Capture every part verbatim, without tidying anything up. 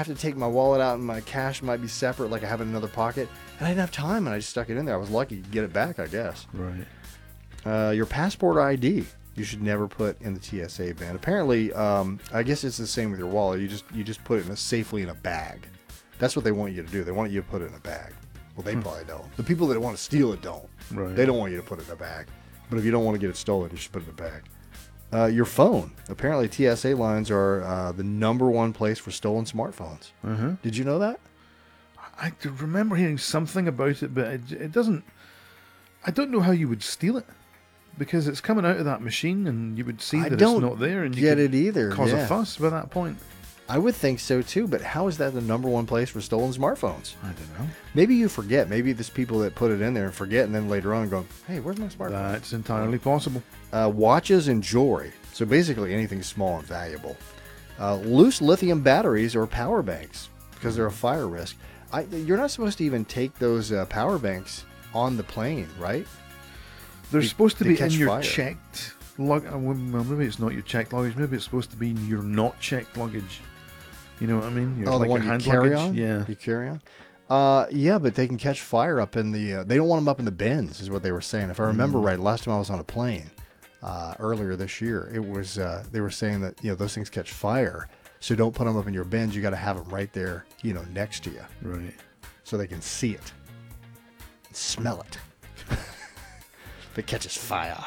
have to take my wallet out and my cash might be separate, like I have it in another pocket. And I didn't have time, and I just stuck it in there. I was lucky to get it back, I guess. Right. Uh, your passport I D, you should never put in the T S A bin. Apparently, um, I guess it's the same with your wallet. You just you just put it in a, safely in a bag. That's what they want you to do. They want you to put it in a bag. Well, they hmm. probably don't. The people that want to steal it don't. Right. They don't want you to put it in a bag. But if you don't want to get it stolen, you should put it in a bag. Uh, your phone. Apparently, T S A lines are uh, the number one place for stolen smartphones. Uh-huh. Did you know that? I remember hearing something about it, but it, it doesn't... I don't know how you would steal it. Because it's coming out of that machine, and you would see I that don't it's not there, and you get could it either. cause yeah. a fuss by that point. I would think so too, but how is that the number one place for stolen smartphones? I don't know. Maybe you forget. Maybe there's people that put it in there and forget, and then later on go, hey, where's my smartphone? That's entirely possible. Uh, watches and jewelry. So basically anything small and valuable. Uh, loose lithium batteries or power banks, because they're a fire risk. I, you're not supposed to even take those uh, power banks on the plane, right? They're they, supposed to they be in your fire. checked luggage. Well, maybe it's not your checked luggage. Maybe it's supposed to be in your not checked luggage. You know what I mean? Your, oh, like the one your hand you carry luggage. on? Yeah. You carry on? Uh, yeah, but they can catch fire up in the... Uh, they don't want them up in the bins, is what they were saying. If I remember mm. right, last time I was on a plane, uh, earlier this year, it was... Uh, they were saying that, you know, those things catch fire, so don't put them up in your bins. You got to have them right there, you know, next to you. Right. So they can see it. And smell it. If it catches fire.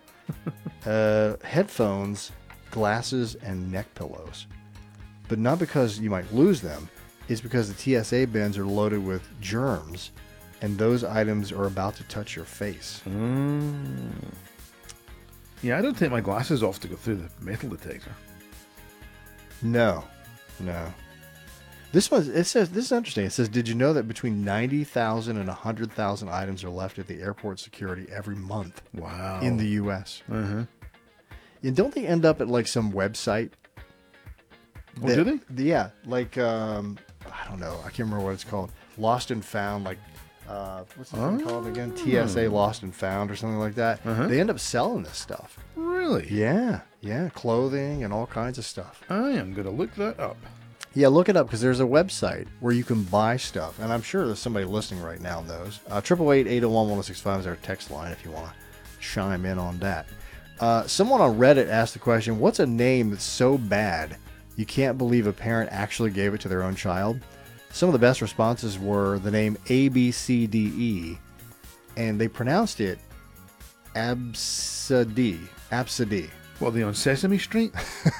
uh, headphones, glasses, and neck pillows. But not because you might lose them. It's because the T S A bins are loaded with germs, and those items are about to touch your face. Mm. Yeah, I don't take my glasses off to go through the metal detector. No, no. This one, it says, this is interesting. It says, did you know that between ninety thousand and one hundred thousand items are left at the airport security every month? Wow. In the U S Uh-huh. And don't they end up at like some website? Oh, that, do they? Yeah, like, um, I don't know. I can't remember what it's called. Lost and Found, like, uh, what's it oh. called again? T S A Lost and Found or something like that. Uh-huh. They end up selling this stuff. Really? Yeah, yeah. Clothing and all kinds of stuff. I am going to look that up. Yeah, look it up because there's a website where you can buy stuff. And I'm sure there's somebody listening right now knows. Uh, eight eight eight, eight oh one, one oh six five is our text line if you want to chime in on that. Uh, someone on Reddit asked the question, what's a name that's so bad you can't believe a parent actually gave it to their own child? Some of the best responses were the name A B C D E, and they pronounced it Absidy. Absidy. What, they on Sesame Street?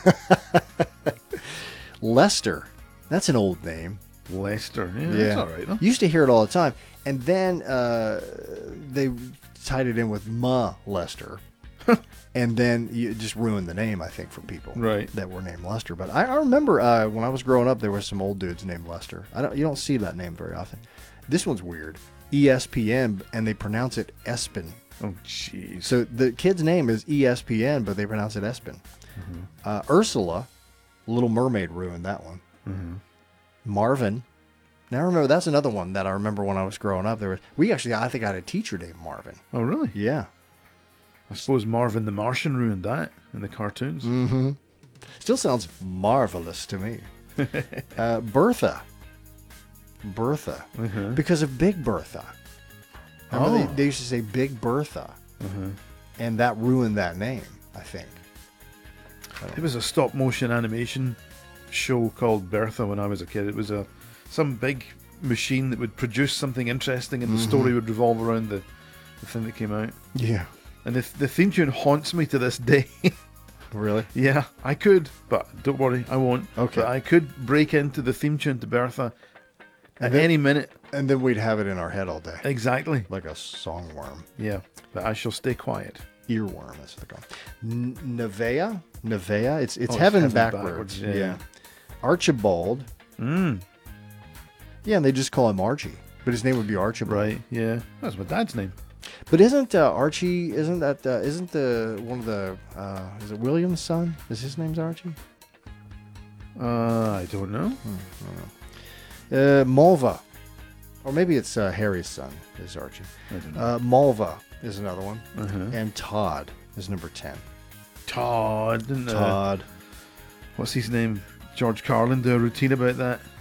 Lester. That's an old name. Lester. Yeah, yeah. That's all right, though. Used to hear it all the time. And then uh, they tied it in with Ma Lester. And then you just ruined the name, I think, for people right. that were named Lester. But I, I remember uh, when I was growing up, there were some old dudes named Lester. I don't, you don't see that name very often. This one's weird. E S P N, and they pronounce it Espin. Oh, jeez. So the kid's name is E S P N, but they pronounce it Espin. Mm-hmm. Uh, Ursula, Little Mermaid, ruined that one. Mm-hmm. Marvin. Now I remember that's another one that I remember when I was growing up. There was we actually I think I had a teacher named Marvin. Oh, really? Yeah. I suppose Marvin the Martian ruined that in the cartoons. Mm-hmm. Still sounds marvelous to me. uh, Bertha. Bertha. Mm-hmm. Because of Big Bertha. Remember oh. they, they used to say Big Bertha. Mm-hmm. And that ruined that name, I think. There was a stop motion animation show called Bertha when I was a kid. It was a some big machine that would produce something interesting, and the mm-hmm. story would revolve around the, the thing that came out. Yeah. And the, the theme tune haunts me to this day. Really? Yeah, I could, but don't worry, I won't. Okay. But I could break into the theme tune to Bertha at and then, any minute. And then we'd have it in our head all day. Exactly. Like a songworm. Yeah, but I shall stay quiet. Earworm, that's what they call it. N- Nevea? Nevea? It's it's oh, heaven, it's heaven backwards. backwards. Yeah. yeah. Archibald. Mm. Yeah, and they just call him Archie. But his name would be Archibald. Right, yeah. That's my dad's name. But isn't uh, Archie, isn't that, uh, isn't the, one of the, uh, is it William's son? Is his name's Archie? Uh, I don't know. Hmm, I don't know. Uh, Malva. Or maybe it's uh, Harry's son is Archie. I don't know. Uh, Malva is another one. Uh-huh. And Todd is number ten. Todd. Didn't, uh, Todd. What's his name? George Carlin do a routine about that?